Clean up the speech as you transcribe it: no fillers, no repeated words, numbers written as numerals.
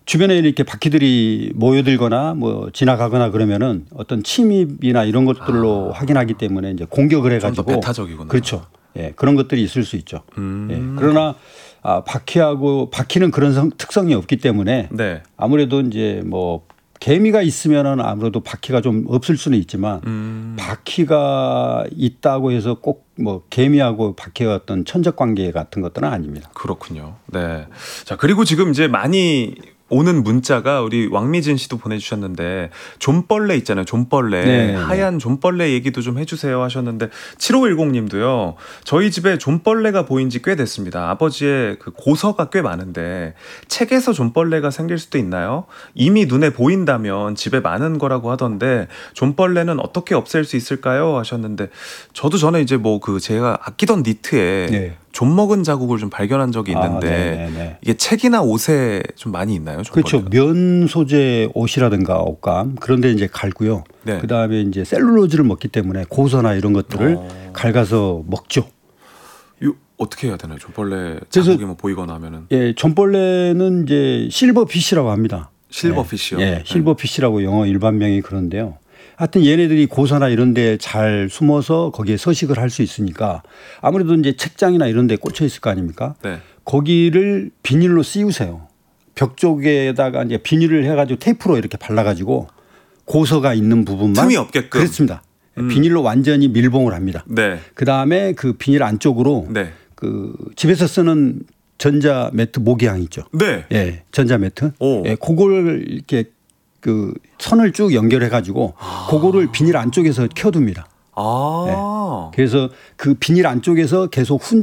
주변에 이렇게 바퀴들이 모여들거나 뭐 지나가거나 그러면은 어떤 침입이나 이런 것들로 확인하기 때문에 이제 공격을 해가지고 좀 더 배타적이구나. 그렇죠. 예, 그런 것들이 있을 수 있죠. 예, 그러나 바퀴는 그런 특성이 없기 때문에 네. 아무래도 이제 뭐 개미가 있으면은 아무래도 바퀴가 좀 없을 수는 있지만 바퀴가 있다고 해서 꼭 뭐 개미하고 바퀴의 어떤 천적 관계 같은 것들은 아닙니다. 그렇군요. 네. 자, 그리고 지금 이제 많이 오는 문자가 우리 왕미진 씨도 보내주셨는데 좀벌레 있잖아요. 좀벌레. 네, 하얀 좀벌레 얘기도 좀 해주세요 하셨는데 7510님도요. 저희 집에 좀벌레가 보인 지 꽤 됐습니다. 아버지의 그 고서가 꽤 많은데 책에서 좀벌레가 생길 수도 있나요? 이미 눈에 보인다면 집에 많은 거라고 하던데 좀벌레는 어떻게 없앨 수 있을까요? 하셨는데 저도 전에 이제 뭐 그 제가 아끼던 니트에 네. 좀 먹은 자국을 좀 발견한 적이 있는데 이게 책이나 옷에 좀 많이 있나요? 그렇죠. 면 소재 옷이라든가 옷감 그런 데 이제 갈고요. 네. 그다음에 이제 셀룰로즈를 먹기 때문에 고서나 이런 것들을 갈가서 먹죠. 이거 어떻게 해야 되나요? 좀벌레 자국이 뭐 보이거나 하면은. 예, 좀벌레는 이제 실버피쉬라고 합니다. 실버피쉬요. 예, 실버피쉬라고 영어 일반명이 그런데요. 하여튼 얘네들이 고서나 이런 데 잘 숨어서 거기에 서식을 할 수 있으니까 아무래도 이제 책장이나 이런 데 꽂혀 있을 거 아닙니까? 네. 거기를 비닐로 씌우세요. 벽 쪽에다가 이제 비닐을 해가지고 테이프로 이렇게 발라가지고 고서가 있는 부분만 틈이 없게끔. 그렇습니다. 비닐로 완전히 밀봉을 합니다. 네. 그 다음에 그 비닐 안쪽으로 네. 그 집에서 쓰는 전자 매트 모기향 있죠. 네. 예, 전자 매트. 오. 예, 그걸 이렇게 그 선을 쭉 연결해 가지고 그거를 비닐 안쪽에서 켜둡니다. 아. 그래서 그 비닐 안쪽에서 계속